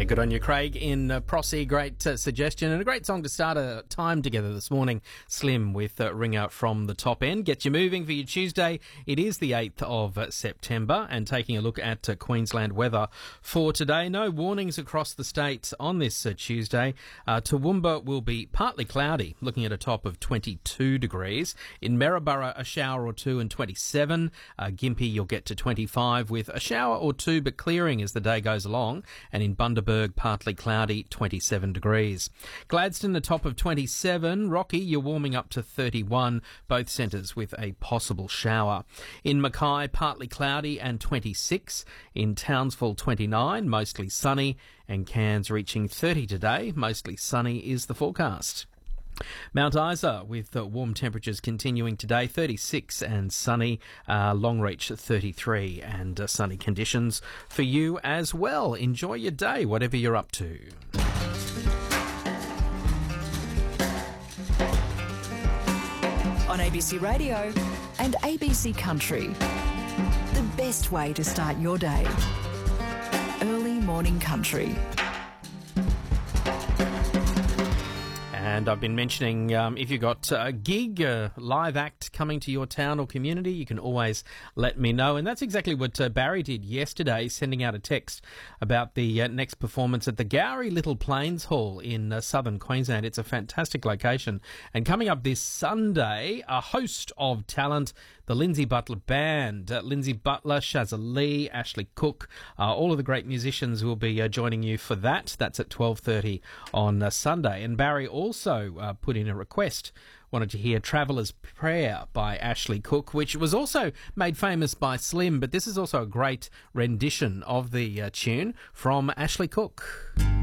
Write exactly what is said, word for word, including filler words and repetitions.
Yeah, good on you, Craig, in uh, Prosy. Great uh, suggestion and a great song to start a time together this morning. Slim with uh, Ring Out from the Top End. Get you moving for your Tuesday. It is the eighth of uh, September, and taking a look at uh, Queensland weather for today. No warnings across the state on this uh, Tuesday. Uh, Toowoomba will be partly cloudy, looking at a top of twenty-two degrees. In Maryborough, a shower or two and twenty-seven. Uh, Gympie, you'll get to twenty-five with a shower or two, but clearing as the day goes along. And in Bundaberg, partly cloudy, twenty-seven degrees. Gladstone, a top of twenty-seven. Rocky, you're warming up to thirty-one, both centres with a possible shower. In Mackay, partly cloudy and twenty-six. In Townsville, twenty-nine, mostly sunny. And Cairns reaching thirty today, mostly sunny is the forecast. Mount Isa with uh, warm temperatures continuing today, thirty-six and sunny. Uh, Longreach, thirty-three and uh, sunny conditions for you as well. Enjoy your day, whatever you're up to. On A B C Radio and A B C Country, the best way to start your day. Early morning country. And I've been mentioning um, if you've got a gig, a live act coming to your town or community, you can always let me know. And that's exactly what uh, Barry did yesterday, sending out a text about the uh, next performance at the Gowrie Little Plains Hall in uh, southern Queensland. It's a fantastic location. And coming up this Sunday, a host of talent, the Lindsay Butler Band. Uh, Lindsay Butler, Shazza Lee, Ashley Cook, uh, all of the great musicians will be uh, joining you for that. That's at twelve thirty on uh, Sunday. And Barry also also uh, put in a request, wanted to hear Traveller's Prayer by Ashley Cook, which was also made famous by Slim, but this is also a great rendition of the uh, tune from Ashley Cook.